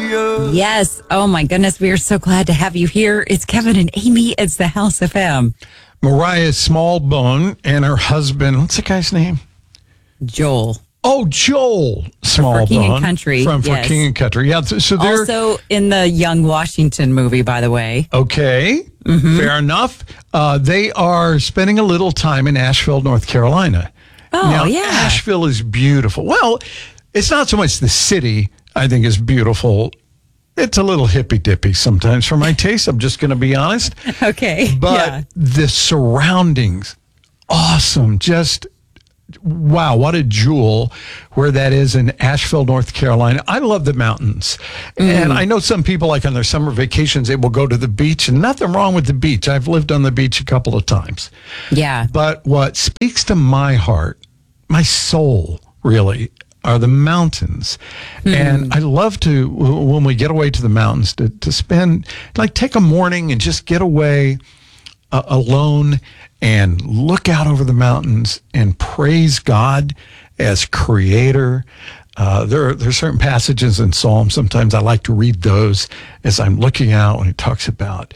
Yes. Oh, my goodness. We are so glad to have you here. It's Kevin and Amy. It's the House FM. Mariah Smallbone and her husband, what's the guy's name? Joel. Oh, Joel Smallbone. For King and Country. For King and Country. Yeah. So they're also in the Young Washington movie, by the way. Okay. Fair enough. They are spending a little time in Asheville, North Carolina. Oh, now, yeah. Asheville is beautiful. Well, it's not so much the city, I think, is beautiful. It's a little hippy-dippy sometimes for my taste. I'm just going to be honest. Okay. But the surroundings, awesome. Just, wow, what a jewel where that is in Asheville, North Carolina. I love the mountains. And I know some people, like on their summer vacations, they will go to the beach. And nothing wrong with the beach. I've lived on the beach a couple of times. Yeah. But what speaks to my heart, my soul, really, are the mountains. And I love to, when we get away to the mountains, to spend, like take a morning and just get away alone and look out over the mountains and praise God as creator. There are certain passages in Psalms. Sometimes I like to read those as I'm looking out when it talks about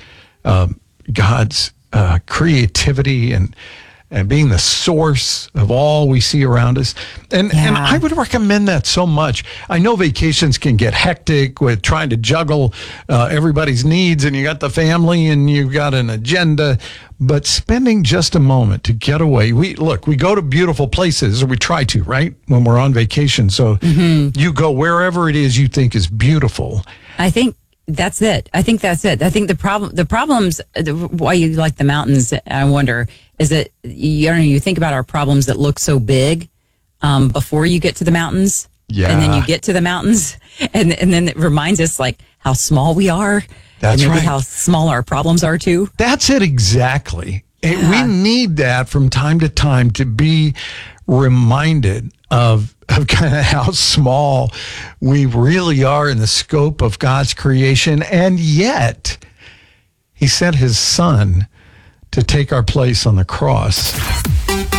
God's creativity and being the source of all we see around us. And I would recommend that so much. I know vacations can get hectic with trying to juggle everybody's needs, and you got the family and you've got an agenda, but spending just a moment to get away. We go to beautiful places, or we try to, right? When we're on vacation. So you go wherever it is you think is beautiful. I think that's it. I think the problems, why you like the mountains, I wonder, is that you think about our problems that look so big before you get to the mountains. Yeah. And then you get to the mountains and then it reminds us like how small we are. That's and maybe right. how small our problems are too. That's it exactly. And we need that from time to time to be reminded of kind of how small we really are in the scope of God's creation. And yet, he sent his son to take our place on the cross.